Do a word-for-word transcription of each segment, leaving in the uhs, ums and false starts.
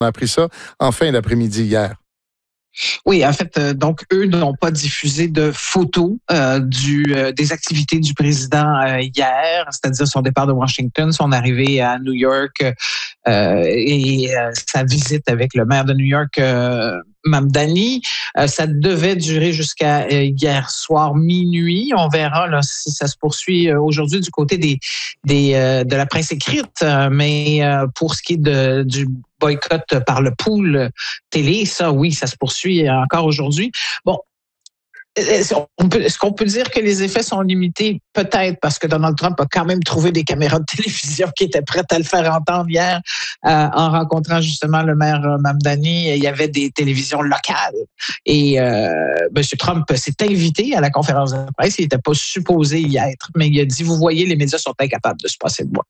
On a appris ça en fin d'après-midi hier. Oui, en fait, euh, donc eux n'ont pas diffusé de photos euh, du euh, des activités du président euh, hier, c'est-à-dire son départ de Washington, son arrivée à New York euh, et euh, sa visite avec le maire de New York, euh, Mamdani. Euh, ça devait durer jusqu'à euh, hier soir minuit. On verra là, si ça se poursuit euh, aujourd'hui du côté des des euh, de la presse écrite, euh, mais euh, pour ce qui est de du boycott par le pool télé, ça, oui, ça se poursuit encore aujourd'hui. Bon, est-ce qu'on peut, est-ce qu'on peut dire que les effets sont limités? Peut-être, parce que Donald Trump a quand même trouvé des caméras de télévision qui étaient prêtes à le faire entendre hier euh, en rencontrant justement le maire Mamdani. Il y avait des télévisions locales. Et euh, M. Trump s'est invité à la conférence de presse. Il n'était pas supposé y être, mais il a dit, vous voyez, les médias sont incapables de se passer de moi.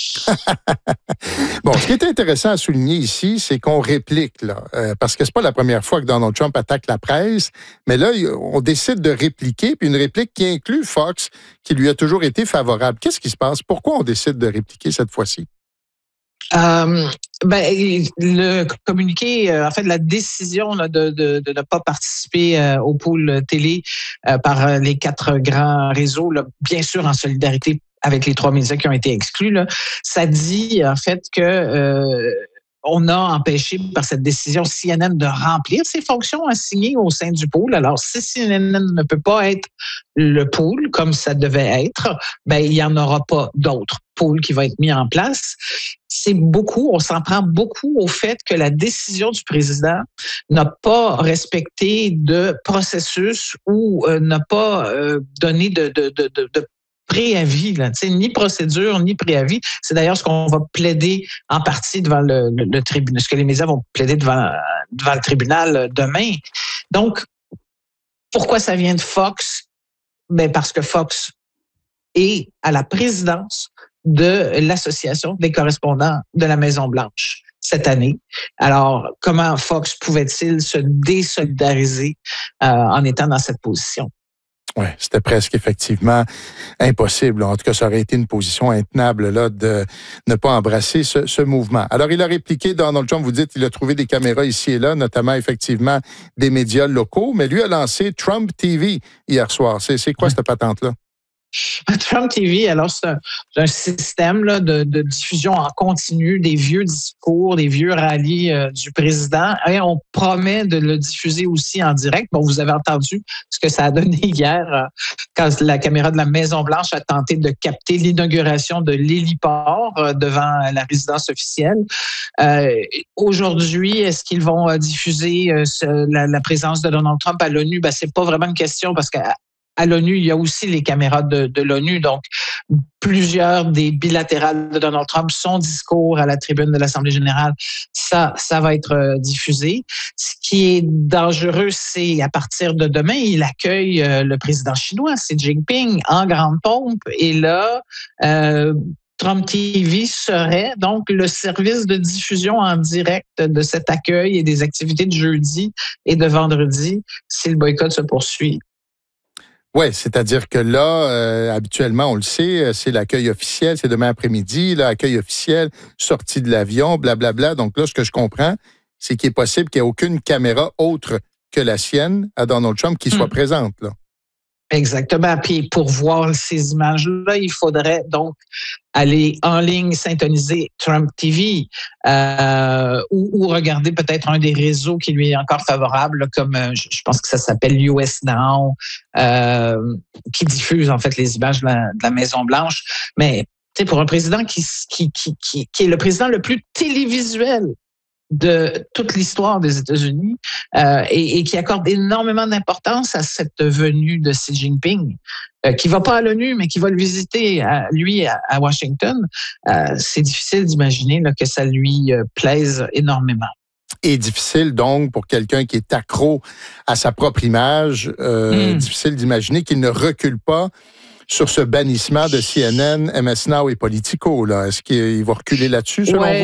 Bon, ce qui est intéressant à souligner ici, c'est qu'on réplique, là, euh, parce que c'est pas la première fois que Donald Trump attaque la presse, mais là, on décide de répliquer, puis une réplique qui inclut Fox, qui lui a toujours été favorable. Qu'est-ce qui se passe? Pourquoi on décide de répliquer cette fois-ci? Euh, ben, le communiqué, euh, en fait, la décision là, de, de, de ne pas participer euh, au pool télé euh, par euh, les quatre grands réseaux, là, bien sûr en solidarité avec les trois médias qui ont été exclus, là, ça dit en fait que euh, on a empêché par cette décision C N N de remplir ses fonctions assignées au sein du pool. Alors, si C N N ne peut pas être le pool comme ça devait être, ben il y en aura pas d'autres pools qui vont être mis en place. C'est beaucoup, on s'en prend beaucoup au fait que la décision du président n'a pas respecté de processus ou euh, n'a pas euh, donné de, de, de, de, de préavis, là, ni procédure, ni préavis. C'est d'ailleurs ce qu'on va plaider en partie devant le, le, le tribunal, ce que les médias vont plaider devant, devant le tribunal demain. Donc, pourquoi ça vient de Fox? Ben parce que Fox est à la présidence de l'Association des correspondants de la Maison-Blanche cette année. Alors, comment Fox pouvait-il se désolidariser euh, en étant dans cette position? Oui, c'était presque effectivement impossible. En tout cas, ça aurait été une position intenable là, de ne pas embrasser ce, ce mouvement. Alors, il a répliqué, Donald Trump, vous dites, il a trouvé des caméras ici et là, notamment effectivement des médias locaux, mais lui a lancé Trump T V hier soir. C'est, c'est quoi cette patente-là? Trump T V, alors c'est un, c'est un système là, de, de diffusion en continu des vieux discours, des vieux rallyes euh, du président. Et on promet de le diffuser aussi en direct. Bon, vous avez entendu ce que ça a donné hier euh, quand la caméra de la Maison-Blanche a tenté de capter l'inauguration de l'héliport euh, devant la résidence officielle. Euh, aujourd'hui, est-ce qu'ils vont euh, diffuser euh, ce, la, la présence de Donald Trump à l'ONU? Ben, c'est pas vraiment une question parce que à l'ONU, il y a aussi les caméras de, de l'ONU. Donc, plusieurs des bilatérales de Donald Trump, son discours à la tribune de l'Assemblée générale, ça, ça va être diffusé. Ce qui est dangereux, c'est à partir de demain, il accueille le président chinois, Xi Jinping, en grande pompe. Et là, euh, Trump T V serait donc le service de diffusion en direct de cet accueil et des activités de jeudi et de vendredi si le boycott se poursuit. Oui, c'est-à-dire que là, euh, habituellement, on le sait, c'est l'accueil officiel, c'est demain après-midi, l'accueil officiel, sortie de l'avion, blablabla. Donc là, ce que je comprends, c'est qu'il est possible qu'il n'y ait aucune caméra autre que la sienne à Donald Trump qui soit mmh. présente, là. Exactement. Puis pour voir ces images-là, il faudrait donc aller en ligne, syntoniser Trump T V euh, ou, ou regarder peut-être un des réseaux qui lui est encore favorable, comme je, je pense que ça s'appelle U S Now, euh, qui diffuse en fait les images de la, de la Maison-Blanche. Mais tu sais, pour un président qui, qui, qui, qui, qui est le président le plus télévisuel de toute l'histoire des États-Unis euh, et, et qui accorde énormément d'importance à cette venue de Xi Jinping, euh, qui va pas à l'ONU, mais qui va le visiter, à, lui, à, à Washington. Euh, c'est difficile d'imaginer là, que ça lui euh, plaise énormément. Et difficile, donc, pour quelqu'un qui est accro à sa propre image, euh, mm. difficile d'imaginer qu'il ne recule pas sur ce bannissement de C N N, M S Now et Politico. Là. Est-ce qu'il va reculer là-dessus, selon ouais. vous?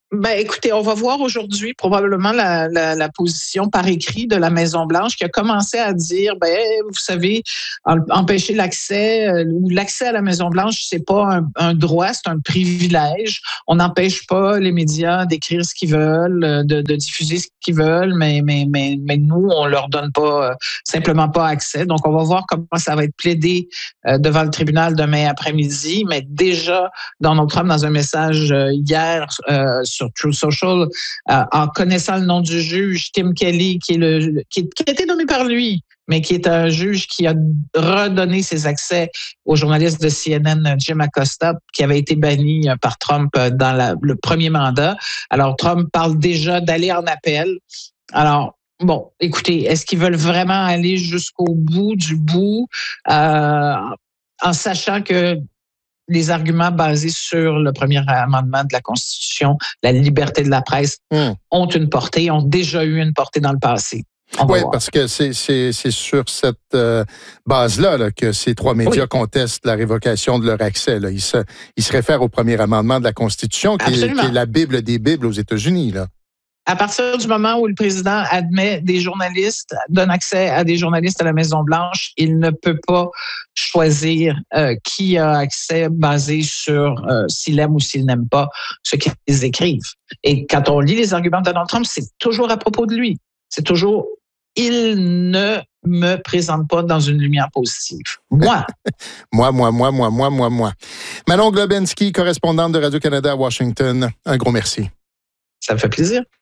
Ben, écoutez, on va voir aujourd'hui probablement la, la, la position par écrit de la Maison-Blanche qui a commencé à dire, ben, vous savez, empêcher l'accès euh, ou l'accès à la Maison-Blanche, c'est pas un, un droit, c'est un privilège. On n'empêche pas les médias d'écrire ce qu'ils veulent, de, de diffuser ce qu'ils veulent, mais, mais, mais, mais nous, on leur donne pas, euh, simplement pas accès. Donc, on va voir comment ça va être plaidé euh, devant le tribunal demain après-midi. Mais déjà, Donald Trump, dans un message euh, hier euh, sur Truth Social, euh, en connaissant le nom du juge, Tim Kelly, qui, est le, qui, qui a été nommé par lui, mais qui est un juge qui a redonné ses accès au journaliste de C N N, Jim Acosta, qui avait été banni par Trump dans la, le premier mandat. Alors, Trump parle déjà d'aller en appel. Alors, bon, écoutez, est-ce qu'ils veulent vraiment aller jusqu'au bout du bout, euh, en sachant que les arguments basés sur le premier amendement de la Constitution, la liberté de la presse, mmh. ont une portée, ont déjà eu une portée dans le passé. Oui, parce que c'est, c'est, c'est sur cette euh, base-là là, que ces trois médias oui. contestent la révocation de leur accès. Là. Ils, se, ils se réfèrent au premier amendement de la Constitution, qui est, qui est la Bible des Bibles aux États-Unis, là. À partir du moment où le président admet des journalistes, donne accès à des journalistes à la Maison-Blanche, il ne peut pas choisir euh, qui a accès basé sur euh, s'il aime ou s'il n'aime pas ce qu'ils écrivent. Et quand on lit les arguments de Donald Trump, c'est toujours à propos de lui. C'est toujours « il ne me présente pas dans une lumière positive ». Moi. moi, moi, moi, moi, moi, moi, moi. Manon Globensky, correspondante de Radio-Canada à Washington, un gros merci. Ça me fait plaisir.